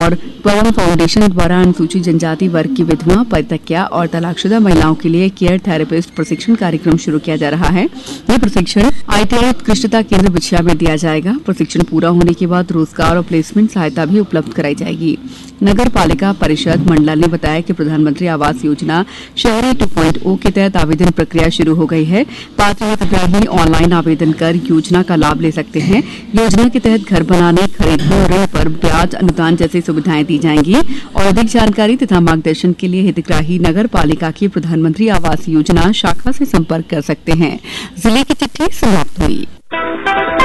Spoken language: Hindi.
और पवन फाउंडेशन द्वारा अनुसूचित जनजाति वर्ग की विधवा, परित्यक्ता और तलाकशुदा महिलाओं के लिए केयर थेरेपिस्ट प्रशिक्षण कार्यक्रम शुरू किया जा रहा है। यह प्रशिक्षण ITI उत्कृष्टता केंद्र बिछिया में दिया जाएगा। प्रशिक्षण पूरा होने के बाद रोजगार और प्लेसमेंट सहायता भी उपलब्ध कराई जाएगी। नगर पालिका परिषद मंडला ने बताया कि प्रधानमंत्री आवास योजना शहरी 2.0 के तहत आवेदन प्रक्रिया शुरू हो गई है। पात्र हितग्राही ऑनलाइन आवेदन कर योजना का लाभ ले सकते हैं। योजना के तहत घर बनाने, खरीदने और ऋण पर ब्याज अनुदान जैसी सुविधाएं दी जाएंगी। और अधिक जानकारी तथा मार्गदर्शन के लिए हितग्राही नगर पालिका की प्रधानमंत्री आवास योजना शाखा से संपर्क कर सकते हैं। जिले की चिट्ठी समाप्त हुई।